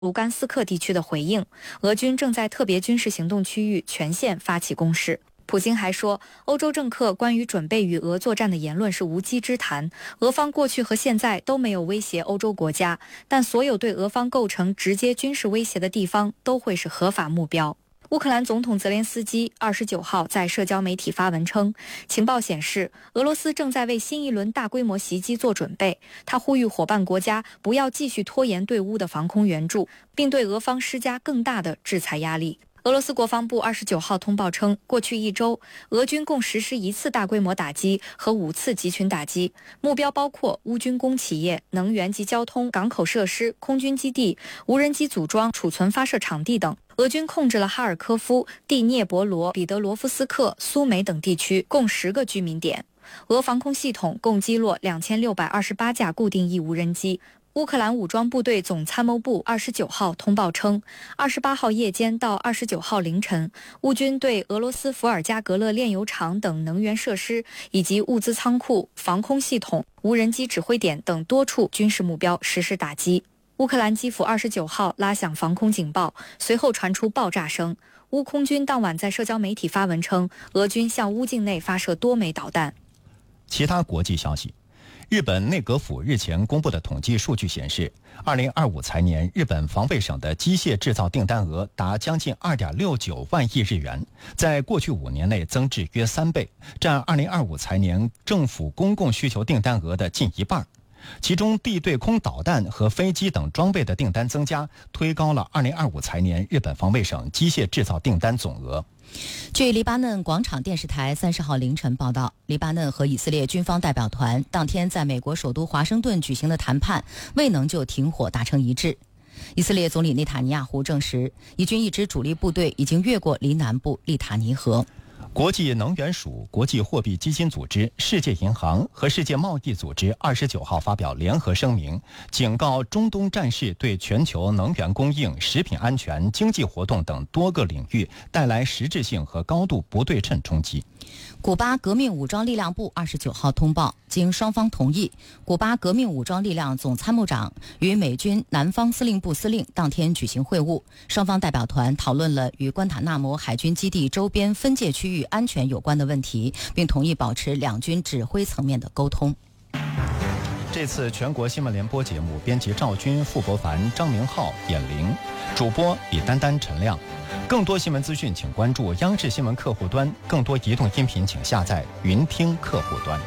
卢甘斯克地区的回应，俄军正在特别军事行动区域全线发起攻势。普京还说，欧洲政客关于准备与俄作战的言论是无稽之谈，俄方过去和现在都没有威胁欧洲国家，但所有对俄方构成直接军事威胁的地方都会是合法目标。乌克兰总统泽连斯基29号在社交媒体发文称，情报显示俄罗斯正在为新一轮大规模袭击做准备。他呼吁伙伴国家不要继续拖延对乌的防空援助，并对俄方施加更大的制裁压力。俄罗斯国防部29号通报称，过去1周，俄军共实施1次大规模打击和5次集群打击，目标包括乌军工企业、能源及交通、港口设施、空军基地、无人机组装、储存发射场地等。俄军控制了哈尔科夫、第聂伯罗、彼得罗夫斯克、苏梅等地区共10个居民点。俄防空系统共击落2628架固定翼无人机。乌克兰武装部队总参谋部29号通报称，28号夜间到29号凌晨，乌军对俄罗斯伏尔加格勒炼油厂等能源设施以及物资仓库、防空系统、无人机指挥点等多处军事目标实施打击。乌克兰基辅29号拉响防空警报，随后传出爆炸声。乌空军当晚在社交媒体发文称，俄军向乌境内发射多枚导弹。 其他国际消息，日本内阁府日前公布的统计数据显示，2025财年日本防卫省的机械制造订单额达将近2.69万亿日元，在过去5年内增至约3倍，占2025财年政府公共需求订单额的近1半。其中地对空导弹和飞机等装备的订单增加，推高了2025财年日本防卫省机械制造订单总额。 据黎巴嫩广场电视台30号凌晨报道，黎巴嫩和以色列军方代表团当天在美国首都华盛顿举行的谈判未能就停火达成一致。以色列总理内塔尼亚胡证实，以军一支主力部队已经越过黎南部利塔尼河。 国际能源署、国际货币基金组织、世界银行和世界贸易组织29号发表联合声明，警告中东战事对全球能源供应、食品安全、经济活动等多个领域带来实质性和高度不对称冲击。 古巴革命武装力量部29号通报，经双方同意，古巴革命武装力量总参谋长与美军南方司令部司令当天举行会晤，双方代表团讨论了与关塔纳摩海军基地周边分界区域安全有关的问题，并同意保持两军指挥层面的沟通。 这次全国新闻联播节目，编辑赵军、傅伯凡、张明浩、闫玲，主播李丹丹、陈亮。更多新闻资讯，请关注央视新闻客户端；更多移动音频，请下载云听客户端。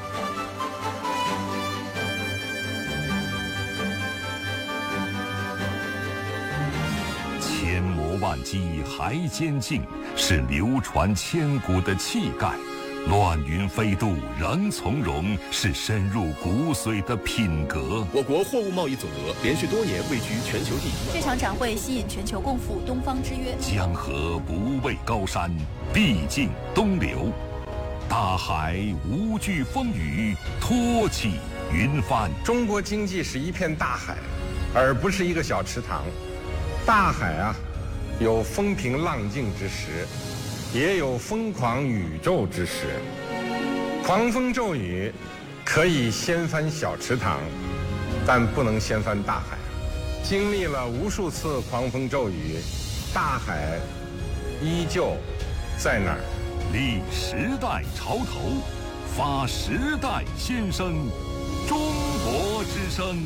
千磨万击还坚劲，是流传千古的气概；乱云飞渡仍从容，是深入骨髓的品格。 我国货物贸易总额连续多年位居全球第一。 这场展会吸引全球共赴东方之约。 江河不畏高山，必尽东流；大海无惧风雨，托起云帆。 中国经济是一片大海，而不是一个小池塘。大海啊，有风平浪静之时，也有疯狂宇宙之时。狂风骤雨可以掀翻小池塘，但不能掀翻大海。经历了无数次狂风骤雨，大海依旧在那儿。 立时代潮头，发时代先声，中国之声。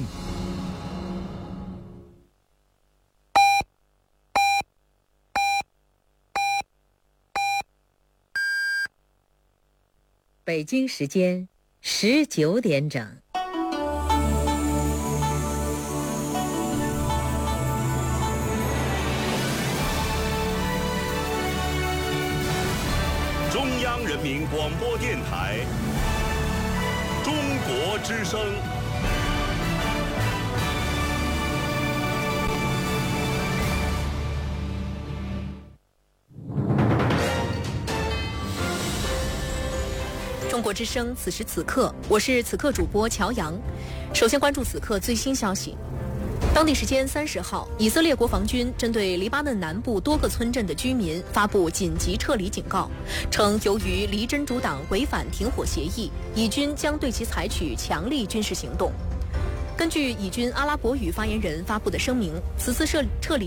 北京时间19点整。 中央人民广播电台，中国之声。 中国之声，此时此刻，我是此刻主播乔阳。首先关注此刻最新消息。当地时间30号，以色列国防军针对黎巴嫩南部多个村镇的居民发布紧急撤离警告，称由于黎真主党违反停火协议，以军将对其采取强力军事行动。 根据以军阿拉伯语发言人发布的声明，此次撤离